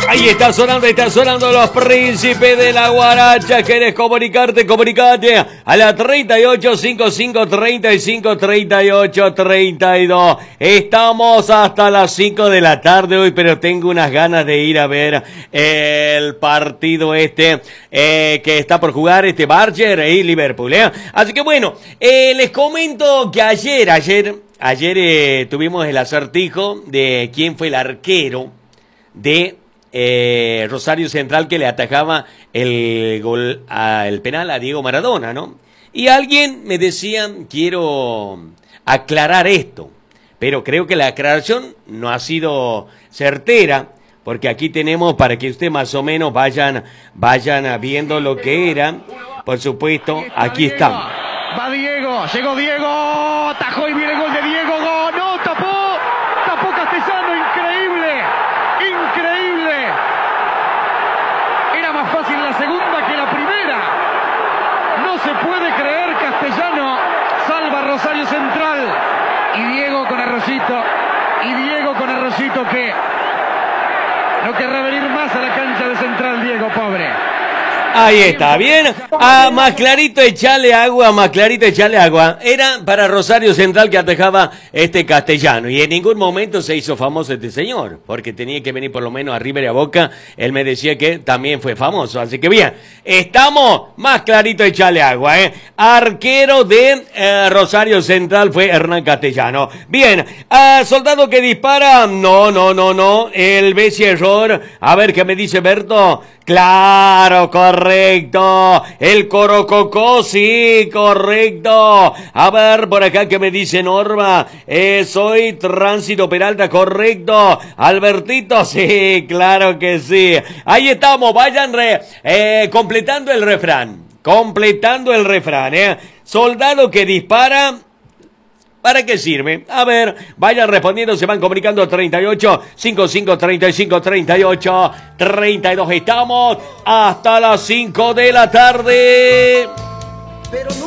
Ahí está sonando los príncipes de la guaracha. ¿Querés comunicarte? Comunicate a la 38 55 35 38 32. Estamos hasta las 5 de la tarde hoy, pero tengo unas ganas de ir a ver el partido que está por jugar Barger y Liverpool, ¿eh? Así que bueno, les comento que ayer tuvimos el acertijo de quién fue el arquero de Rosario Central que le atajaba el penal a Diego Maradona, ¿no? Y alguien me decía, quiero aclarar esto, pero creo que la aclaración no ha sido certera, porque aquí tenemos, para que usted más o menos vayan viendo lo que era, por supuesto, aquí estamos. Va Diego, llegó Diego, tajó y viene el gol de Diego, gol, no, tapó Castellano, increíble. Era más fácil la segunda que la primera. No se puede creer, Castellano salva a Rosario Central. Y Diego con Arrocito que no querrá venir más a la cancha de Central, Diego, pobre. Ahí está, bien. Más clarito echarle agua. Era para Rosario Central que atajaba Castellano. Y en ningún momento se hizo famoso este señor, porque tenía que venir por lo menos a River y a Boca. Él me decía que también fue famoso. Así que bien, estamos más clarito echarle agua, Arquero de Rosario Central fue Hernán Castellano. Bien, soldado que dispara. No. El Bessi error. A ver qué me dice Berto. Claro, correcto. El Corococó, sí, correcto. A ver, por acá que me dice Norma. Soy Tránsito Peralta, correcto. Albertito, sí, claro que sí. Ahí estamos, vayan completando el refrán. Soldado que dispara. ¿Para qué sirve? A ver, vayan respondiendo, se van comunicando 38 55 35 38 32. Estamos hasta las 5 de la tarde. Pero no